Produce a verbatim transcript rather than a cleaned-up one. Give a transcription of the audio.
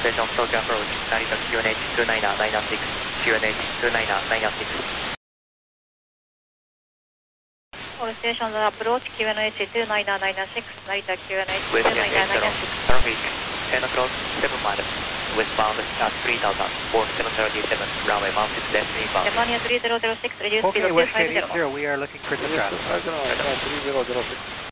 Station Tokyo approach, Narita Q N H two nine nine six, Q N H two nine nine six. All stations approach Q N H two nine nine six, Narita Q N H two nine nine six. Traffic ten o'clock, seven miles, westbound at three thousand, four seven thirty-seven, runway one six left inbound. Japan three zero zero six, reduce speed Okay, to Westgate two five zero. eight zero, we are looking for the traffic. three zero zero six.